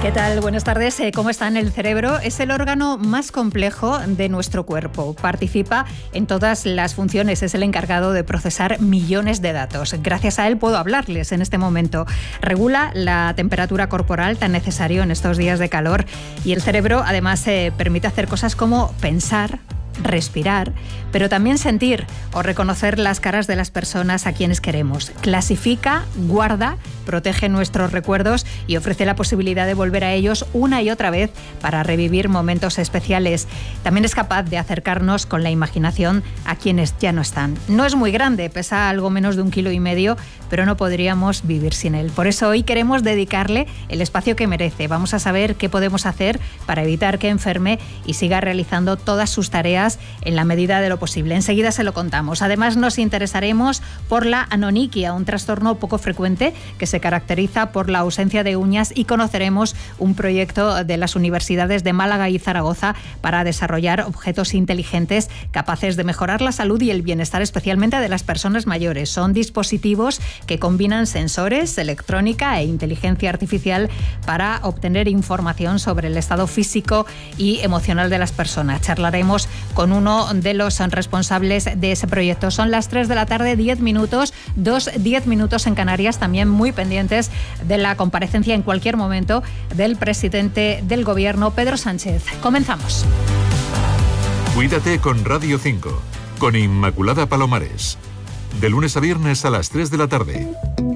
¿Qué tal? Buenas tardes. ¿Cómo están? El cerebro es el órgano más complejo de nuestro cuerpo. Participa en todas las funciones. Es el encargado de procesar millones de datos. Gracias a él puedo hablarles en este momento. Regula la temperatura corporal tan necesario en estos días de calor. Y el cerebro además permite hacer cosas como pensar, respirar, pero también sentir o reconocer las caras de las personas a quienes queremos. Clasifica, guarda, protege nuestros recuerdos y ofrece la posibilidad de volver a ellos una y otra vez para revivir momentos especiales. También es capaz de acercarnos con la imaginación a quienes ya no están. No es muy grande, pesa algo menos de 1,5 kg, pero no podríamos vivir sin él. Por eso hoy queremos dedicarle el espacio que merece. Vamos a saber qué podemos hacer para evitar que enferme y siga realizando todas sus tareas en la medida de lo posible. Enseguida se lo contamos. Además, nos interesaremos por la anonyquia, un trastorno poco frecuente que se caracteriza por la ausencia de uñas, y conoceremos un proyecto de las universidades de Málaga y Zaragoza para desarrollar objetos inteligentes capaces de mejorar la salud y el bienestar, especialmente de las personas mayores. Son dispositivos que combinan sensores, electrónica e inteligencia artificial para obtener información sobre el estado físico y emocional de las personas. Charlaremos con uno de los responsables de ese proyecto. Son las 3 de la tarde, 10 minutos, 10 minutos en Canarias, también muy pendientes de la comparecencia en cualquier momento del presidente del Gobierno, Pedro Sánchez. Comenzamos. Cuídate con Radio 5, con Inmaculada Palomares. De lunes a viernes a las 3 de la tarde.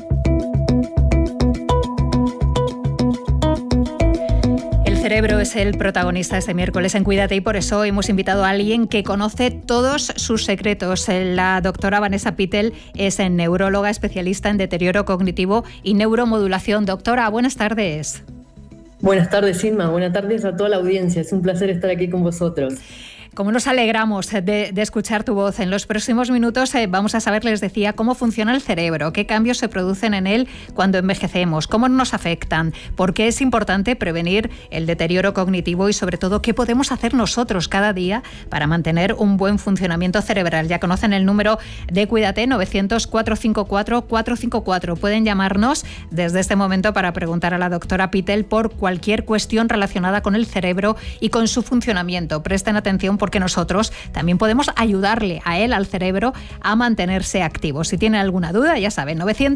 El cerebro es el protagonista este miércoles en Cuídate, y por eso hemos invitado a alguien que conoce todos sus secretos. La doctora Vanessa Pittel es neuróloga especialista en deterioro cognitivo y neuromodulación. Doctora, buenas tardes. Buenas tardes, Inma. Buenas tardes a toda la audiencia. Es un placer estar aquí con vosotros. Como nos alegramos de escuchar tu voz. En los próximos minutos vamos a saber, les decía, cómo funciona el cerebro, qué cambios se producen en él cuando envejecemos, cómo nos afectan, por qué es importante prevenir el deterioro cognitivo y, sobre todo, qué podemos hacer nosotros cada día para mantener un buen funcionamiento cerebral. Ya conocen el número de Cuídate, 900-454-454. Pueden llamarnos desde este momento para preguntar a la doctora Pittel por cualquier cuestión relacionada con el cerebro y con su funcionamiento. Presten atención, porque nosotros también podemos ayudarle a él, al cerebro, a mantenerse activo. Si tienen alguna duda, ya saben,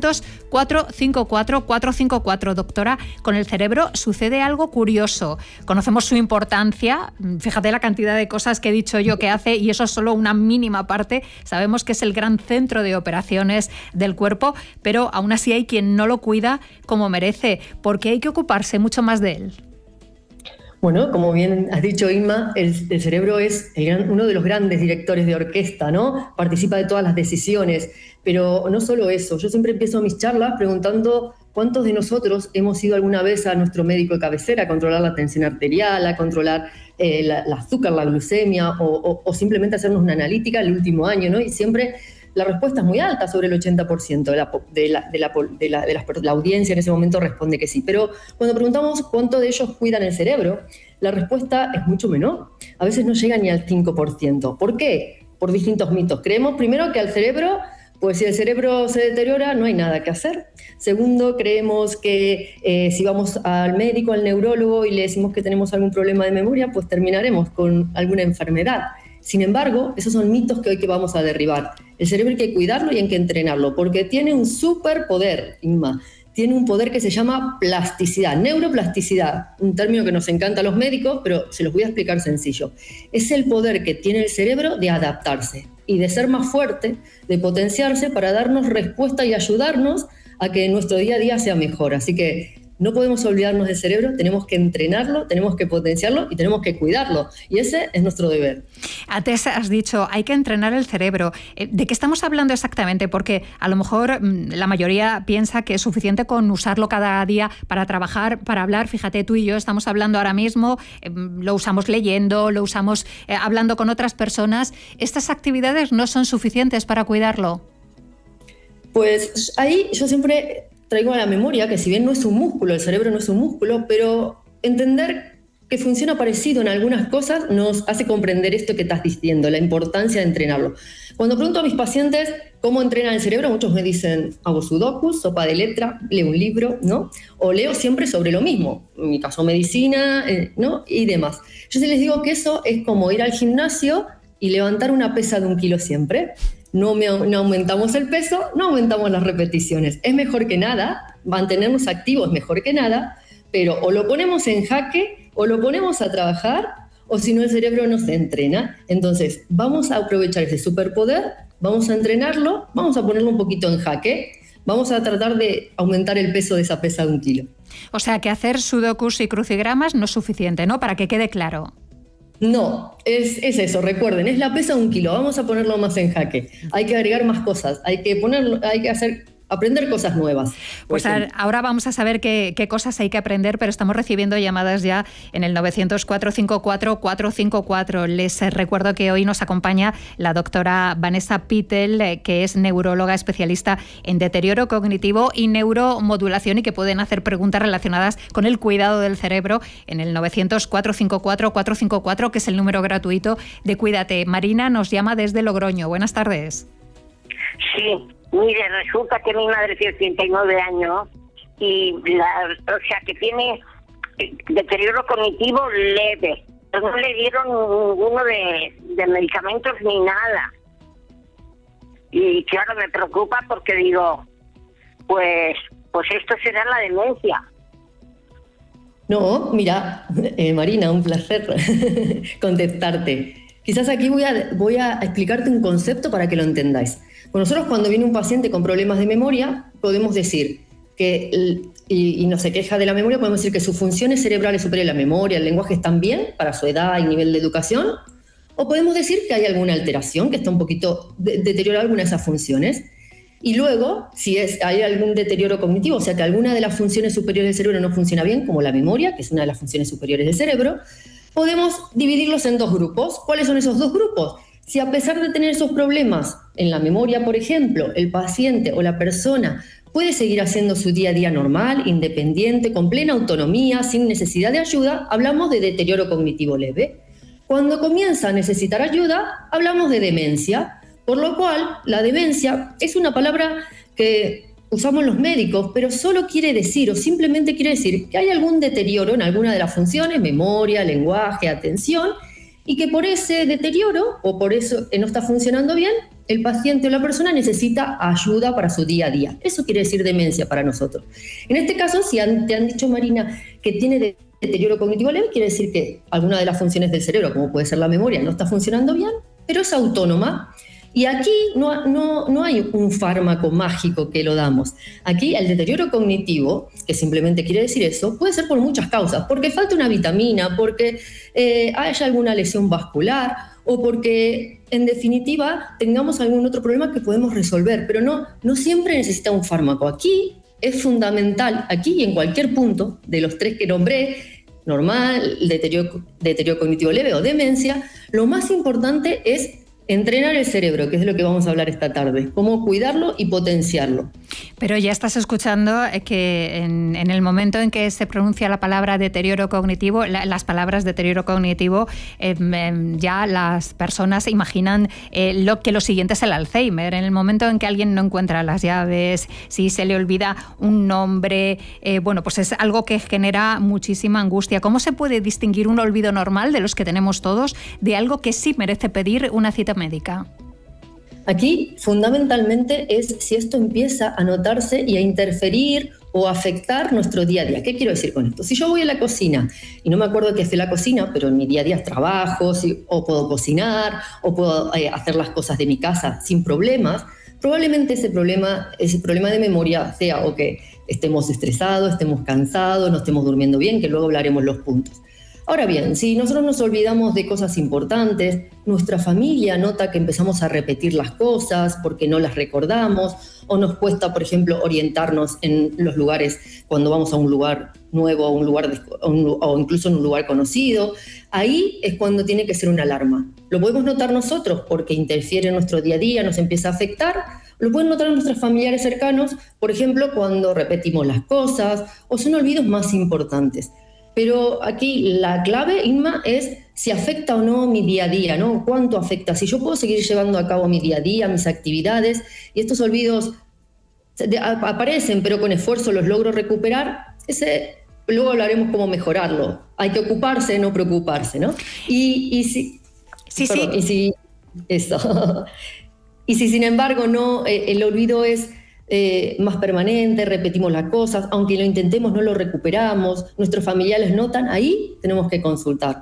900-454-454. Doctora, con el cerebro sucede algo curioso. Conocemos su importancia, fíjate la cantidad de cosas que he dicho yo que hace, y eso es solo una mínima parte. Sabemos que es el gran centro de operaciones del cuerpo, pero aún así hay quien no lo cuida como merece, porque hay que ocuparse mucho más de él. Bueno, como bien has dicho, Inma, el cerebro es uno de los grandes directores de orquesta, ¿no? Participa de todas las decisiones, pero no solo eso. Yo siempre empiezo mis charlas preguntando cuántos de nosotros hemos ido alguna vez a nuestro médico de cabecera a controlar la tensión arterial, a controlar el azúcar, la glucemia, o simplemente hacernos una analítica el último año, ¿no? Y siempre la respuesta es muy alta, sobre el 80% de la audiencia en ese momento responde que sí. Pero cuando preguntamos cuánto de ellos cuidan el cerebro, la respuesta es mucho menor. A veces no llega ni al 5%. ¿Por qué? Por distintos mitos. Creemos primero que al cerebro, pues si el cerebro se deteriora, no hay nada que hacer. Segundo, creemos que si vamos al médico, al neurólogo, y le decimos que tenemos algún problema de memoria, pues terminaremos con alguna enfermedad. Sin embargo, esos son mitos que hoy vamos a derribar. El cerebro hay que cuidarlo y hay que entrenarlo, porque tiene un superpoder, Inma. Tiene un poder que se llama plasticidad, neuroplasticidad, un término que nos encanta a los médicos, pero se los voy a explicar sencillo. Es el poder que tiene el cerebro de adaptarse y de ser más fuerte, de potenciarse para darnos respuesta y ayudarnos a que nuestro día a día sea mejor. Así que no podemos olvidarnos del cerebro, tenemos que entrenarlo, tenemos que potenciarlo y tenemos que cuidarlo. Y ese es nuestro deber. Antes has dicho, hay que entrenar el cerebro. ¿De qué estamos hablando exactamente? Porque a lo mejor la mayoría piensa que es suficiente con usarlo cada día para trabajar, para hablar. Fíjate, tú y yo estamos hablando ahora mismo, lo usamos leyendo, lo usamos hablando con otras personas. ¿Estas actividades no son suficientes para cuidarlo? Pues ahí yo siempre traigo a la memoria que si bien no es un músculo, el cerebro no es un músculo, pero entender que funciona parecido en algunas cosas, nos hace comprender esto que estás diciendo, la importancia de entrenarlo. Cuando pregunto a mis pacientes cómo entrenan el cerebro, muchos me dicen, hago sudokus, sopa de letra, leo un libro, ¿no? O leo siempre sobre lo mismo, en mi caso medicina, ¿no? Y demás. Yo sí les digo que eso es como ir al gimnasio y levantar una pesa de 1 kilo siempre. No aumentamos el peso, no aumentamos las repeticiones. Es mejor que nada, mantenernos activos es mejor que nada, pero o lo ponemos en jaque o lo ponemos a trabajar, o si no el cerebro no se entrena. Entonces vamos a aprovechar ese superpoder, vamos a entrenarlo, vamos a ponerlo un poquito en jaque, vamos a tratar de aumentar el peso de esa pesa de 1 kilo. O sea que hacer sudokus y crucigramas no es suficiente, ¿no? Para que quede claro. No, es eso, recuerden, es la pesa de 1 kilo, vamos a ponerlo más en jaque. Hay que agregar más cosas, hay que aprender cosas nuevas. Pues ahora vamos a saber qué cosas hay que aprender, pero estamos recibiendo llamadas ya en el 900-454-454. Les recuerdo que hoy nos acompaña la doctora Vanessa Pittel, que es neuróloga especialista en deterioro cognitivo y neuromodulación, y que pueden hacer preguntas relacionadas con el cuidado del cerebro en el 900-454-454, que es el número gratuito de Cuídate. Marina nos llama desde Logroño. Buenas tardes. Sí. Mire, resulta que mi madre tiene 89 años y que tiene deterioro cognitivo leve. No le dieron ninguno de medicamentos ni nada. Y claro, me preocupa porque digo, pues esto será la demencia. No, mira, Marina, un placer contestarte. Quizás aquí voy a explicarte un concepto para que lo entendáis. Nosotros cuando viene un paciente con problemas de memoria, podemos decir que, y no se queja de la memoria, podemos decir que sus funciones cerebrales superiores, la memoria, el lenguaje están bien para su edad y nivel de educación, o podemos decir que hay alguna alteración, que está un poquito deteriorada alguna de esas funciones. Y luego, si hay algún deterioro cognitivo, o sea que alguna de las funciones superiores del cerebro no funciona bien, como la memoria, que es una de las funciones superiores del cerebro, podemos dividirlos en 2 grupos. ¿Cuáles son esos 2 grupos? Si a pesar de tener esos problemas en la memoria, por ejemplo, el paciente o la persona puede seguir haciendo su día a día normal, independiente, con plena autonomía, sin necesidad de ayuda, hablamos de deterioro cognitivo leve. Cuando comienza a necesitar ayuda, hablamos de demencia, por lo cual la demencia es una palabra que usamos los médicos, pero solo quiere decir o simplemente quiere decir que hay algún deterioro en alguna de las funciones, memoria, lenguaje, atención, y que por ese deterioro o por eso que no está funcionando bien, el paciente o la persona necesita ayuda para su día a día. Eso quiere decir demencia para nosotros. En este caso, si te han dicho, Marina, que tiene deterioro cognitivo leve, quiere decir que alguna de las funciones del cerebro, como puede ser la memoria, no está funcionando bien, pero es autónoma. Y aquí no hay un fármaco mágico que lo damos. Aquí el deterioro cognitivo, que simplemente quiere decir eso, puede ser por muchas causas. Porque falta una vitamina, porque haya alguna lesión vascular o porque, en definitiva, tengamos algún otro problema que podemos resolver. Pero no siempre necesita un fármaco. Aquí es fundamental, aquí y en cualquier punto de los 3 que nombré, normal, deterioro cognitivo leve o demencia, lo más importante es entrenar el cerebro, que es de lo que vamos a hablar esta tarde, cómo cuidarlo y potenciarlo. Pero ya estás escuchando que en el momento en que se pronuncia la palabra deterioro cognitivo, las palabras deterioro cognitivo, ya las personas imaginan lo siguiente es el Alzheimer. En el momento en que alguien no encuentra las llaves, si se le olvida un nombre, pues es algo que genera muchísima angustia. ¿Cómo se puede distinguir un olvido normal de los que tenemos todos de algo que sí merece pedir una cita médica? Aquí, fundamentalmente, es si esto empieza a notarse y a interferir o afectar nuestro día a día. ¿Qué quiero decir con esto? Si yo voy a la cocina y no me acuerdo qué hace la cocina, pero en mi día a día trabajo, o puedo cocinar, o puedo hacer las cosas de mi casa sin problemas, probablemente ese problema de memoria sea o que estemos estresados, estemos cansados, no estemos durmiendo bien, que luego hablaremos los puntos. Ahora bien, si nosotros nos olvidamos de cosas importantes, nuestra familia nota que empezamos a repetir las cosas porque no las recordamos, o nos cuesta, por ejemplo, orientarnos en los lugares cuando vamos a un lugar nuevo, o incluso en un lugar conocido, ahí es cuando tiene que ser una alarma. Lo podemos notar nosotros porque interfiere en nuestro día a día, nos empieza a afectar. Lo pueden notar nuestros familiares cercanos, por ejemplo, cuando repetimos las cosas o son olvidos más importantes. pero aquí la clave, Inma, es si afecta o no mi día a día, ¿no? ¿Cuánto afecta? Si yo puedo seguir llevando a cabo mi día a día, mis actividades, y estos olvidos aparecen, pero con esfuerzo los logro recuperar, luego hablaremos cómo mejorarlo. Hay que ocuparse, no preocuparse, ¿no? Y si sin embargo no, el olvido es más permanente, repetimos las cosas, aunque lo intentemos no lo recuperamos, nuestros familiares notan, ahí tenemos que consultar.